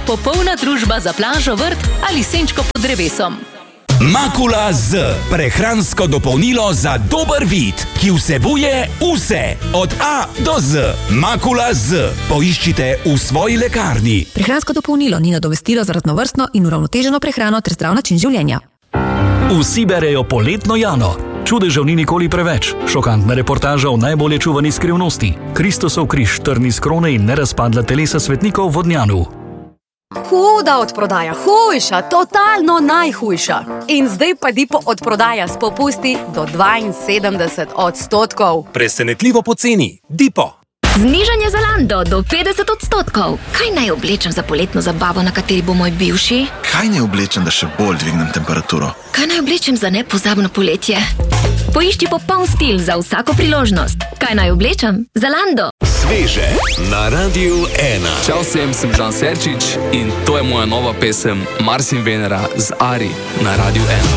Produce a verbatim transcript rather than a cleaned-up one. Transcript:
popolna družba za plažo, vrt ali senčko pod drevesom. Makula Z, prehransko dopolnilo za dober vid, ki vsebuje vse, od A do Z. Makula Z, poiščite v svoji lekarni. Prehransko dopolnilo ni nadomestilo za raznovrstno in uravnoteženo prehrano ter zdrav način življenja. Vsi berejo Poletno Jano. Čudežev ni nikoli preveč. Šokantna reportaža o najbolje čuvani skrivnosti. Kristusov križ, trni s krone in nerazpadla telesa svetnikov v Vodnjanu. Huda odprodaja, hujša, totalno najhujša. In zdaj pa Dipo odprodaja s popusti do dvainsedemdeset odstotkov. Presenetljivo poceni. Dipo. Znižanje Zalando do petdeset odstotkov. Kaj naj oblečem za poletno zabavo, na kateri bo moj bivši? Kaj naj oblečem, da še bolj dvignem temperaturo? Kaj naj oblečem za nepozabno poletje? Poišči popoln stil za vsako priložnost. Kaj naj oblečem? Zalando. Sveže na Radiu ena. Čau vsem, sem Žan Serčič in to je moja nova pesem Mars in Venera z Ari na Radiu ena.